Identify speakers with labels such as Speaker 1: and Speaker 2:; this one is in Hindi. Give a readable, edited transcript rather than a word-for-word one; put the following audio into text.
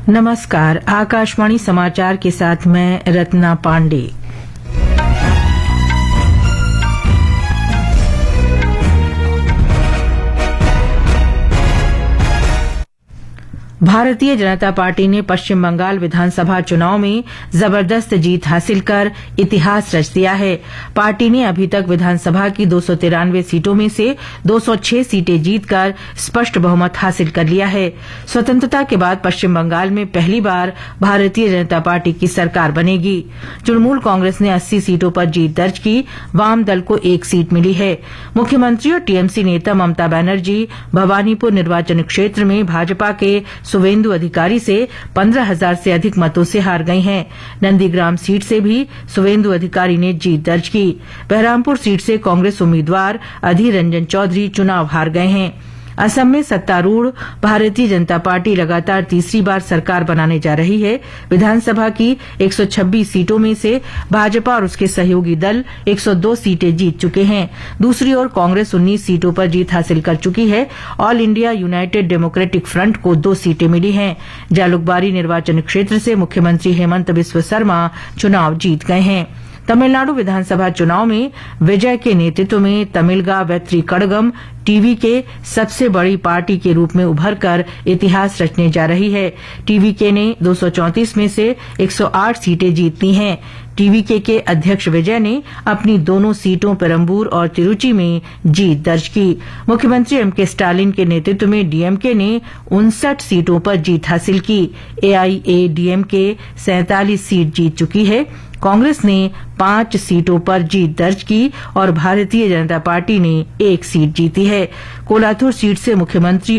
Speaker 1: नमस्कार, आकाशवाणी समाचार के साथ मैं रत्ना पांडे। भारतीय जनता पार्टी ने पश्चिम बंगाल विधानसभा चुनाव में जबरदस्त जीत हासिल कर इतिहास रच दिया है। पार्टी ने अभी तक विधानसभा की 293 सीटों में से 206 सीटें जीतकर स्पष्ट बहुमत हासिल कर लिया है। स्वतंत्रता के बाद पश्चिम बंगाल में पहली बार भारतीय जनता पार्टी की सरकार बनेगी। तृणमूल कांग्रेस ने 80 सीटों पर जीत दर्ज की, वाम दल को 1 सीट मिली है। मुख्यमंत्री और टीएमसी नेता ममता बनर्जी भवानीपुर निर्वाचन क्षेत्र में भाजपा के सुवेंदु अधिकारी से 15,000 से अधिक मतों से हार गई हैं। नंदीग्राम सीट से भी सुवेंदु अधिकारी ने जीत दर्ज की। बहरामपुर सीट से कांग्रेस उम्मीदवार अधीर रंजन चौधरी चुनाव हार गए हैं। असम में सत्तारूढ़ भारतीय जनता पार्टी लगातार तीसरी बार सरकार बनाने जा रही है। विधानसभा की 126 सीटों में से भाजपा और उसके सहयोगी दल 102 सीटें जीत चुके हैं। दूसरी ओर कांग्रेस 19 सीटों पर जीत हासिल कर चुकी है। All India United democratic front को 2 सीटें मिली हैं। जालुकबारी निर्वाचन क्षेत्र से मुख्यमंत्री हेमंत बिस्व शर्मा चुनाव जीत गए हैं। तमिलनाडु विधानसभा चुनाव में विजय के नेतृत्व में तमिलगा वेत्री कड़गम टीवी के सबसे बड़ी पार्टी के रूप में उभरकर इतिहास रचने जा रही है। टीवीके ने 234 में से 108 सीटें जीत ली हैं। टीवीके के अध्यक्ष विजय ने अपनी दोनों सीटों पेरम्बूर और तिरुचि में जीत दर्ज की। मुख्यमंत्री एमके स्टालिन के नेतृत्व में डीएमके ने 59 सीटों पर जीत हासिल की। एआईएडीएमके 47 सीट जीत चुकी है। कांग्रेस ने 5 सीटों पर जीत दर्ज की और भारतीय जनता पार्टी ने 1 सीट जीती है। कोलाथुर सीट से मुख्यमंत्री